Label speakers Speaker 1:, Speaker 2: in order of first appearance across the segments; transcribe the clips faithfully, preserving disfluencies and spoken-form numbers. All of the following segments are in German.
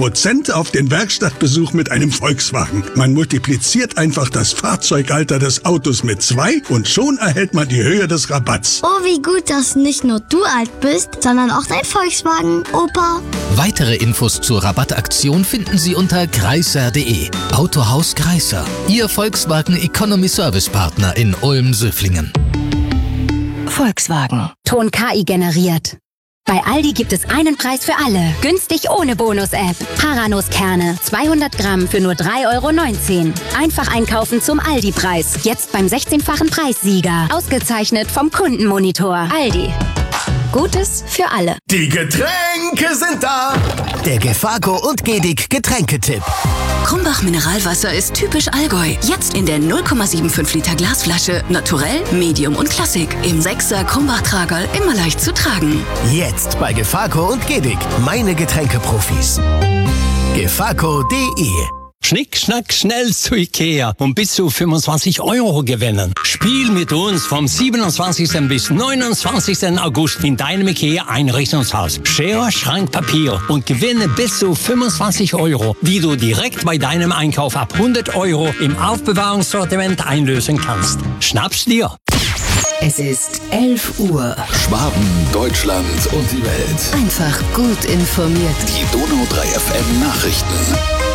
Speaker 1: Prozent auf den Werkstattbesuch mit einem Volkswagen. Man multipliziert einfach das Fahrzeugalter des Autos mit zwei und schon erhält man die Höhe des Rabatts.
Speaker 2: Oh, wie gut, dass nicht nur du alt bist, sondern auch dein Volkswagen, Opa.
Speaker 3: Weitere Infos zur Rabattaktion finden Sie unter greiser punkt de. Autohaus Greiser, Ihr Volkswagen Economy Service Partner in Ulm-Söflingen.
Speaker 4: Volkswagen. Ton K I generiert. Bei Aldi gibt es einen Preis für alle. Günstig ohne Bonus-App. Paranuss-Kerne. zweihundert Gramm für nur drei Euro neunzehn. Einfach einkaufen zum Aldi-Preis. Jetzt beim sechzehnfachen Preissieger. Ausgezeichnet vom Kundenmonitor. Aldi. Gutes für alle.
Speaker 5: Die Getränke sind da.
Speaker 6: Der Gefaco und Gedig Getränketipp.
Speaker 7: Krumbach Mineralwasser ist typisch Allgäu. Jetzt in der null Komma fünfundsiebzig Liter Glasflasche. Naturell, Medium und Klassik. Im Sechser Krumbach-Tragerl immer leicht zu tragen.
Speaker 6: Jetzt bei Gefaco und Gedig. Meine Getränkeprofis. Gefaco punkt de.
Speaker 8: Schnick, schnack, schnell zu Ikea und bis zu fünfundzwanzig Euro gewinnen. Spiel mit uns vom siebenundzwanzigsten bis neunundzwanzigsten August in deinem Ikea-Einrichtungshaus. Schere, Schrank, Papier und gewinne bis zu fünfundzwanzig Euro, die du direkt bei deinem Einkauf ab hundert Euro im Aufbewahrungssortiment einlösen kannst. Schnapp's dir!
Speaker 4: Es ist elf Uhr.
Speaker 9: Schwaben, Deutschland und die Welt.
Speaker 4: Einfach gut informiert.
Speaker 9: Die Donau drei F M Nachrichten.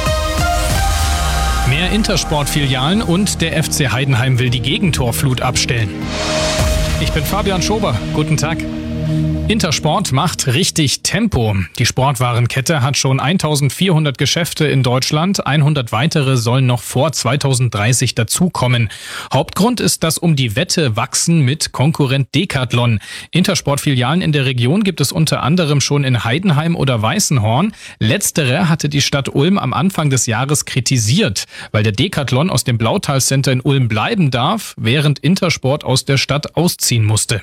Speaker 10: Mehr Intersport-Filialen und der F C Heidenheim will die Gegentorflut abstellen. Ich bin Fabian Schober. Guten Tag. Intersport macht richtig Tempo. Die Sportwarenkette hat schon eintausendvierhundert Geschäfte in Deutschland. hundert weitere sollen noch vor zweitausenddreißig dazukommen. Hauptgrund ist das um die Wette wachsen mit Konkurrent Decathlon. Intersport-Filialen in der Region gibt es unter anderem schon in Heidenheim oder Weißenhorn. Letztere hatte die Stadt Ulm am Anfang des Jahres kritisiert, weil der Decathlon aus dem Blautal-Center in Ulm bleiben darf, während Intersport aus der Stadt ausziehen musste.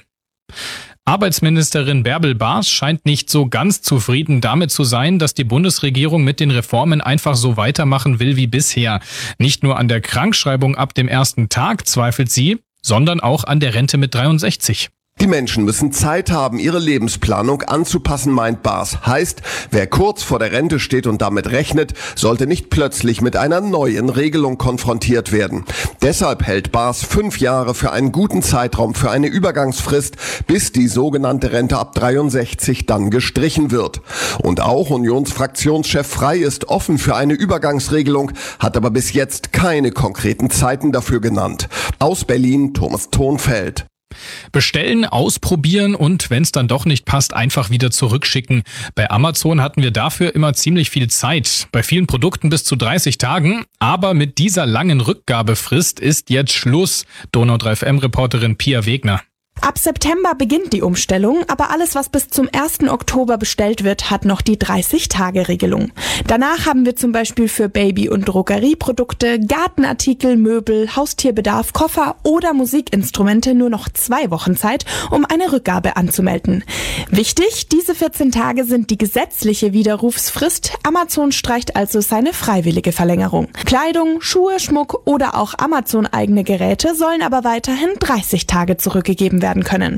Speaker 10: Arbeitsministerin Bärbel Baas scheint nicht so ganz zufrieden damit zu sein, dass die Bundesregierung mit den Reformen einfach so weitermachen will wie bisher. Nicht nur an der Krankschreibung ab dem ersten Tag zweifelt sie, sondern auch an der Rente mit dreiundsechzig.
Speaker 11: Die Menschen müssen Zeit haben, ihre Lebensplanung anzupassen, meint Baas. Heißt, wer kurz vor der Rente steht und damit rechnet, sollte nicht plötzlich mit einer neuen Regelung konfrontiert werden. Deshalb hält Baas fünf Jahre für einen guten Zeitraum für eine Übergangsfrist, bis die sogenannte Rente ab dreiundsechzig dann gestrichen wird. Und auch Unionsfraktionschef Frey ist offen für eine Übergangsregelung, hat aber bis jetzt keine konkreten Zeiten dafür genannt. Aus Berlin, Thomas Thonfeld.
Speaker 10: Bestellen, ausprobieren und wenn es dann doch nicht passt, einfach wieder zurückschicken. Bei Amazon hatten wir dafür immer ziemlich viel Zeit. Bei vielen Produkten bis zu dreißig Tagen. Aber mit dieser langen Rückgabefrist ist jetzt Schluss. Donau drei F M-Reporterin Pia Wegner.
Speaker 12: Ab September beginnt die Umstellung, aber alles, was bis zum ersten Oktober bestellt wird, hat noch die dreißig-Tage-Regelung. Danach haben wir zum Beispiel für Baby- und Drogerieprodukte, Gartenartikel, Möbel, Haustierbedarf, Koffer oder Musikinstrumente nur noch zwei Wochen Zeit, um eine Rückgabe anzumelden. Wichtig, diese vierzehn Tage sind die gesetzliche Widerrufsfrist. Amazon streicht also seine freiwillige Verlängerung. Kleidung, Schuhe, Schmuck oder auch Amazon-eigene Geräte sollen aber weiterhin dreißig Tage zurückgegeben werden können.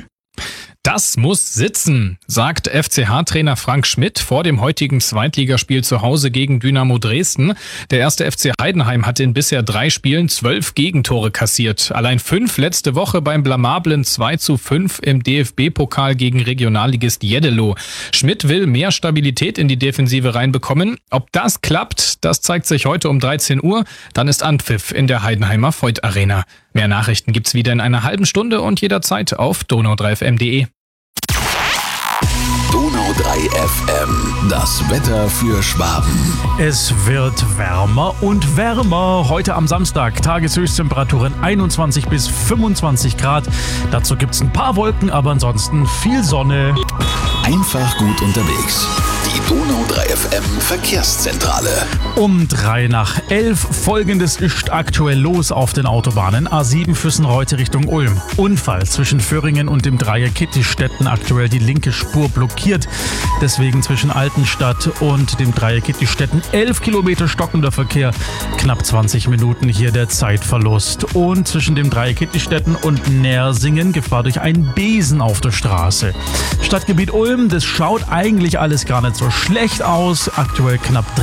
Speaker 10: Das muss sitzen, sagt F C H-Trainer Frank Schmidt vor dem heutigen Zweitligaspiel zu Hause gegen Dynamo Dresden. Der erste F C Heidenheim hat in bisher drei Spielen zwölf Gegentore kassiert. Allein fünf letzte Woche beim blamablen zwei zu fünf im D F B-Pokal gegen Regionalligist Jeddelo. Schmidt will mehr Stabilität in die Defensive reinbekommen. Ob das klappt, das zeigt sich heute um dreizehn Uhr. Dann ist Anpfiff in der Heidenheimer Voith Arena. Mehr Nachrichten gibt's wieder in einer halben Stunde und jederzeit auf donau drei f m punkt de.
Speaker 9: Donau drei F M, das Wetter für Schwaben.
Speaker 13: Es wird wärmer und wärmer. Heute am Samstag Tageshöchsttemperaturen einundzwanzig bis fünfundzwanzig Grad. Dazu gibt's ein paar Wolken, aber ansonsten viel Sonne.
Speaker 9: Einfach gut unterwegs. Die Donau drei F M Verkehrszentrale.
Speaker 13: Um drei nach elf. Folgendes ist aktuell los auf den Autobahnen. A sieben Füssen-Reute Richtung Ulm. Unfall zwischen Föhringen und dem Dreieck Kittistetten. Aktuell die linke Spur blockiert. Deswegen zwischen Altenstadt und dem Dreieck Kittistetten elf Kilometer stockender Verkehr. Knapp zwanzig Minuten hier der Zeitverlust. Und zwischen dem Dreieck Kittistetten und Nersingen Gefahr durch einen Besen auf der Straße. Stadtgebiet Ulm, das schaut eigentlich alles gar nicht so schlecht aus. Aktuell knapp